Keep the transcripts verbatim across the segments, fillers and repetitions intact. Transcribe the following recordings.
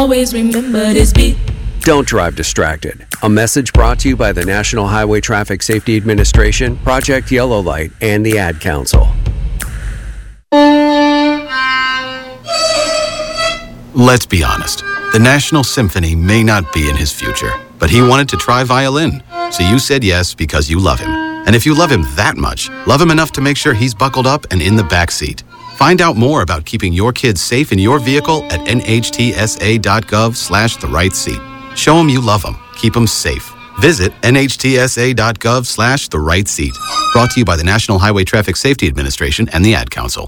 Always remember this beat. Don't drive distracted. A message brought to you by the National Highway Traffic Safety Administration, Project Yellow Light, and the Ad Council. Let's be honest. The National Symphony may not be in his future, but he wanted to try violin. So you said yes because you love him. And if you love him that much, love him enough to make sure he's buckled up and in the back seat. Find out more about keeping your kids safe in your vehicle at nhtsa.gov slash the right seat. Show them you love them. Keep them safe. Visit nhtsa.gov slash the right seat. Brought to you by the National Highway Traffic Safety Administration and the Ad Council.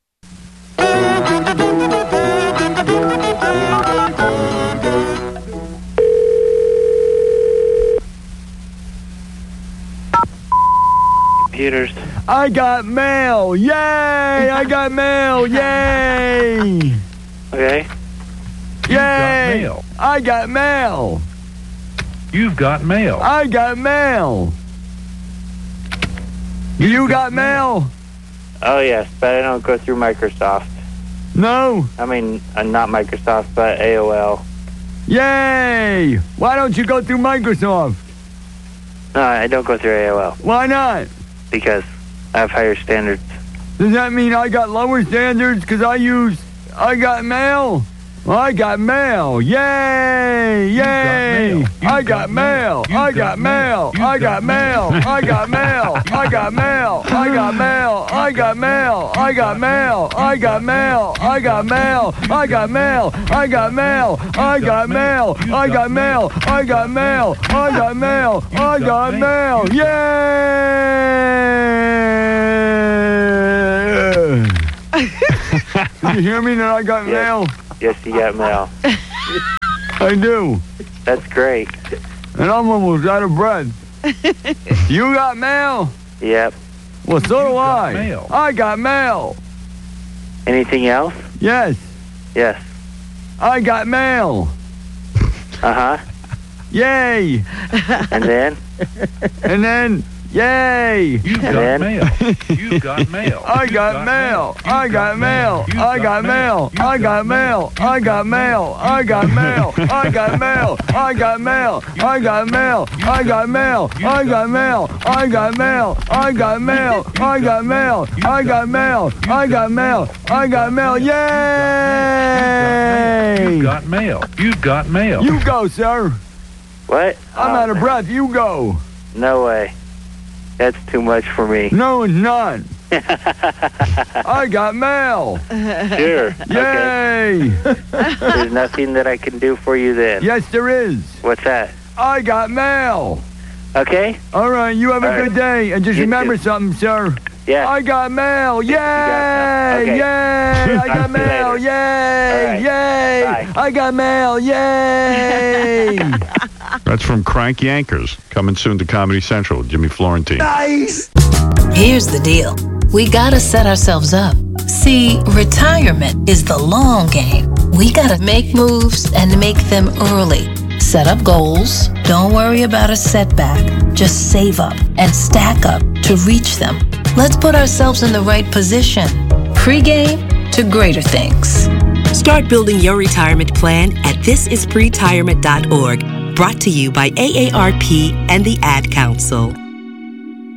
Computers. I got mail! Yay! I got mail! Yay! Okay. Yay! Mail. I got mail! You've got mail. I got mail! You got mail? Oh, yes, but I don't go through Microsoft. No? I mean, uh, not Microsoft, but A O L. Yay! Why don't you go through Microsoft? No, I don't go through A O L Why not? because I have higher standards. Does that mean I got lower standards because I use... I got mail? I got mail. Yay! Yay! I got mail. I got mail. I got mail. I got mail. I got mail. I got mail. I got mail. I got mail. I got mail. I got mail. I got mail. I got mail. I got mail. I got mail. I got mail. I got mail. I got mail. Yay! Did you hear me that I got mail? Yes, you got mail. I do. That's great. And I'm almost out of breath. You got mail? Yep. Well, so do I. Mail. I got mail. Anything else? Yes. Yes. I got mail. Uh-huh. Yay. And then? And then, yay. You've got then? mail. You've got mail. I got mail. I got mail. I got mail. I got mail. I got mail. I got mail. I got mail. I got mail. I got mail. I got mail. I got mail. I got mail. I got mail. I got mail. I got mail. I got mail. I got mail. Yay! You've got mail. You've got mail. You go, sir. What? I'm Oh, out of breath. You go. No way. That's too much for me. No, it's not. I got mail. Sure. Okay. Yay! There's nothing that I can do for you then. Yes, there is. What's that? I got mail. Okay? All right, you have a All good right. day. And just You remember too. something, sir. Yeah. I got mail. Yay! got mail. Okay. Yay! I Talk got to you mail. later. Yay! All right. Yay! Bye. I got mail. Yay! That's from Crank Yankers. Coming soon to Comedy Central. Jimmy Florentine. Nice! Here's the deal. We gotta set ourselves up. See, retirement is the long game. We gotta make moves and make them early. Set up goals. Don't worry about a setback. Just save up and stack up to reach them. Let's put ourselves in the right position. Pre-game to greater things. Start building your retirement plan at this is pretirement dot org. Brought to you by A A R P and the Ad Council.